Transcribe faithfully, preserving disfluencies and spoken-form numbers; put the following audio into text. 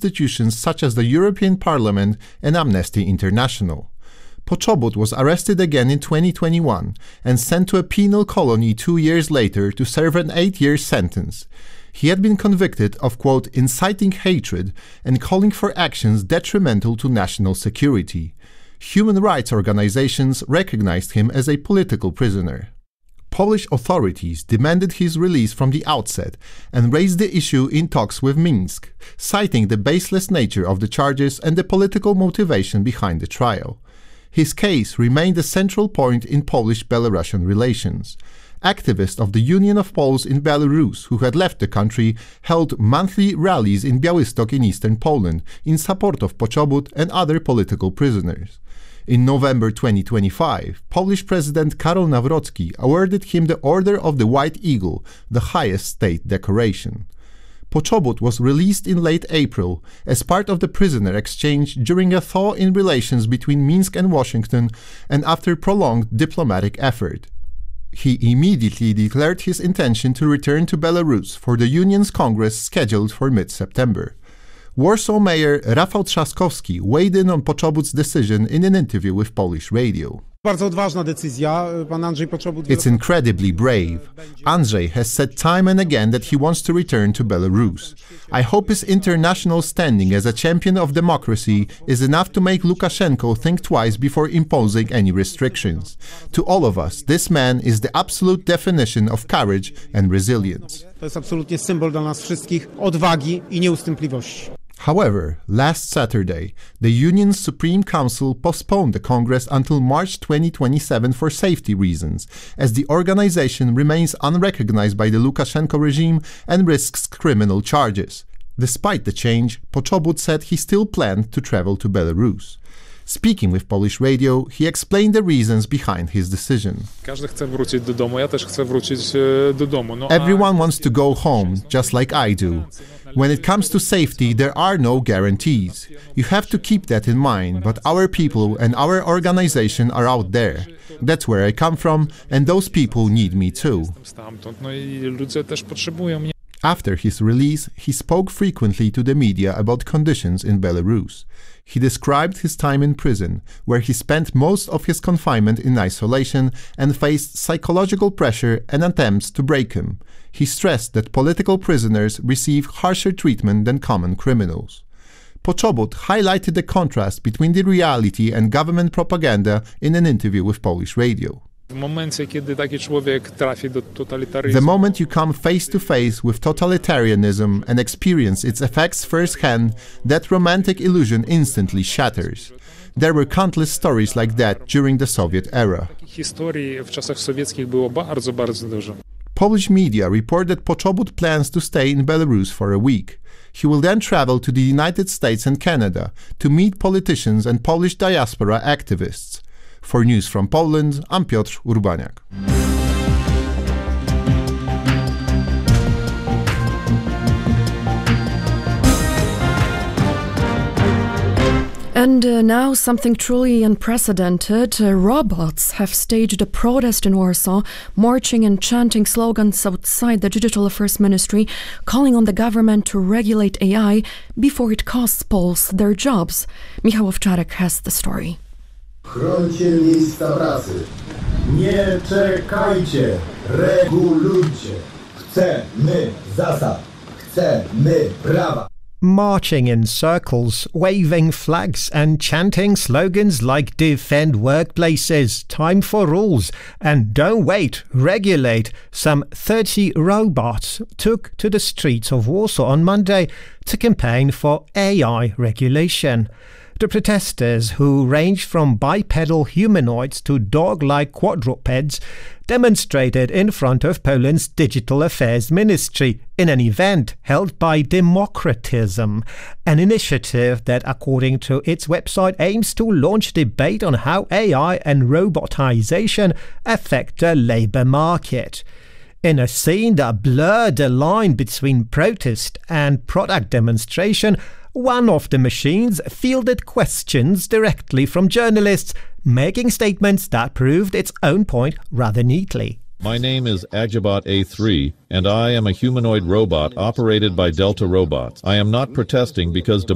institutions such as the European Parliament and Amnesty International. Poczobut was arrested again in twenty twenty-one and sent to a penal colony two years later to serve an eight-year sentence. He had been convicted of, quote, inciting hatred and calling for actions detrimental to national security. Human rights organizations recognized him as a political prisoner. Polish authorities demanded his release from the outset and raised the issue in talks with Minsk, citing the baseless nature of the charges and the political motivation behind the trial. His case remained a central point in Polish-Belarusian relations. Activists of the Union of Poles in Belarus who had left the country held monthly rallies in Białystok in eastern Poland in support of Poczobut and other political prisoners. In November twenty twenty-five, Polish President Karol Nawrocki awarded him the Order of the White Eagle, the highest state decoration. Poczobut was released in late April as part of the prisoner exchange during a thaw in relations between Minsk and Washington and after prolonged diplomatic effort. He immediately declared his intention to return to Belarus for the Union's Congress scheduled for mid-September. Warsaw Mayor Rafał Trzaskowski weighed in on Poczobut's decision in an interview with Polish radio. It's incredibly brave. Andrzej has said time and again that he wants to return to Belarus. I hope his international standing as a champion of democracy is enough to make Lukashenko think twice before imposing any restrictions. To all of us, this man is the absolute definition of courage and resilience. However, last Saturday, the Union's Supreme Council postponed the Congress until March twenty twenty-seven for safety reasons, as the organization remains unrecognized by the Lukashenko regime and risks criminal charges. Despite the change, Poczobut said he still planned to travel to Belarus. Speaking with Polish radio, he explained the reasons behind his decision. Everyone wants to go home, just like I do. When it comes to safety, there are no guarantees. You have to keep that in mind, but our people and our organization are out there. That's where I come from, and those people need me too. After his release, he spoke frequently to the media about conditions in Belarus. He described his time in prison, where he spent most of his confinement in isolation and faced psychological pressure and attempts to break him. He stressed that political prisoners receive harsher treatment than common criminals. Poczobut highlighted the contrast between the reality and government propaganda in an interview with Polish radio. The moment you come face to face with totalitarianism and experience its effects firsthand, that romantic illusion instantly shatters. There were countless stories like that during the Soviet era. Polish media report that Poczobut plans to stay in Belarus for a week. He will then travel to the United States and Canada to meet politicians and Polish diaspora activists. For News from Poland, I'm Piotr Urbaniak. And uh, now something truly unprecedented. Uh, robots have staged a protest in Warsaw, marching and chanting slogans outside the Digital Affairs Ministry, calling on the government to regulate A I before it costs Poles their jobs. Michał Owczarek has the story. Chrońcie miejsca pracy. Nie czekajcie. Regulujcie. Chcemy zasad. Chcemy prawa. Marching in circles, waving flags and chanting slogans like defend workplaces, time for rules, and don't wait, regulate, some thirty robots took to the streets of Warsaw on Monday to campaign for A I regulation. The protesters, who ranged from bipedal humanoids to dog-like quadrupeds, demonstrated in front of Poland's Digital Affairs Ministry in an event held by Democratism, an initiative that, according to its website, aims to launch debate on how A I and robotization affect the labour market. In a scene that blurred the line between protest and product demonstration, one of the machines fielded questions directly from journalists, making statements that proved its own point rather neatly. My name is Agibot A three, and I am a humanoid robot operated by Delta Robots. I am not protesting because